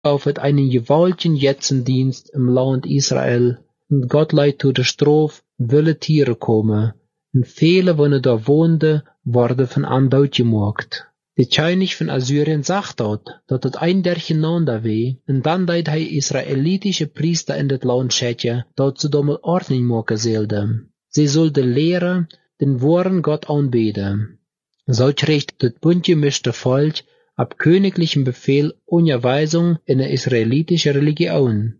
auf het einen gewaltigen Jetsendienst im Land Israël, und Gott leidt toe de stroof wilde Tiere komen, en vele wanneer daar woonden, worden van aan doodgemaakt. De König van Assyrien zag dat het een der genaamd wee, en dan deed hij Israëlitische priester in het land zetten, dat ze dommel ordning maken zouden. Ze zullen leren den woorden God aanbeden. Zo kreeg het buntgemischte volk ab königlichem Befehl Unterweisung in der israelitischen Religion.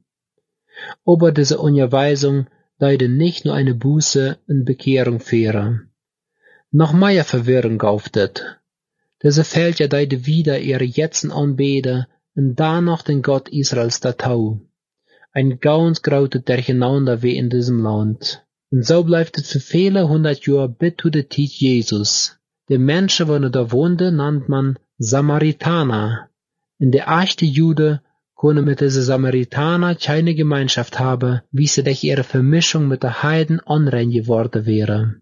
Aber diese Unterweisung leide nicht nur eine Buße und Bekehrung führen. Noch mehr Verwirrung gauft het. Diese Völker deide wieder ihre Jetzen anbeten und danach den Gott Israels datau. Ein ganz grautet Durcheinander wie in diesem Land. Und so bleibt es für viele 100 Jahre bis zu der Zeit Jesus. Die Menschen, die da wohnten, nannt man Samaritaner. Und der echte Jude konnte mit diesen Samaritaner keine Gemeinschaft haben, wie sie durch ihre Vermischung mit den Heiden unrein geworden wäre.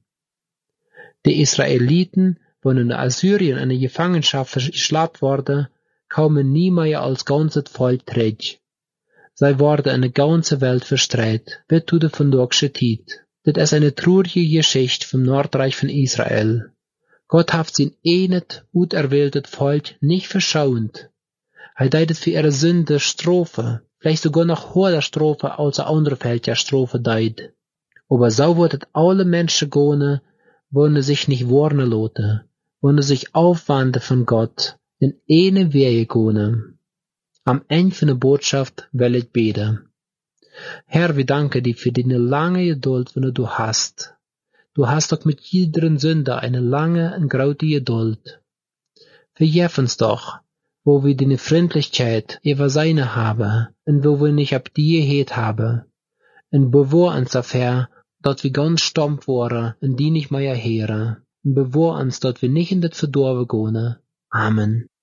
Die Israeliten, die in Assyrien in der Gefangenschaft geschleppt wurden, kamen nie mehr als ganzes Volk zurück. Sie wurden in der ganzen Welt verstreut, bis zu der vandaagse Zeit. Das ist eine traurige Geschichte vom Nordreich von Israel. Gott hat sein enet, uterwähltes Volk nicht verschont. Er deidet für ihre Sünde Strophe, vielleicht sogar noch höhere Strophe als andere Völker Strophe deid. Aber so wird es alle Menschen gehen, wollen sich nicht warnen lassen, wollen sich aufwenden von Gott, den eine Wege gehen. Am Ende von der Botschaft will ich beten. Herr, wir danken dir für deine lange Geduld, die du hast. Du hast doch mit jederen Sünder eine lange und große Geduld. Vergib uns doch, wo wir deine Freundlichkeit über seine haben, und wo wir nicht ab dir gehört haben. Und bewahr uns dafür, dass wir ganz stumpf waren und die nicht mehr hören. Und bewahr uns, dass wir nicht in das Verdorben gehen. Amen.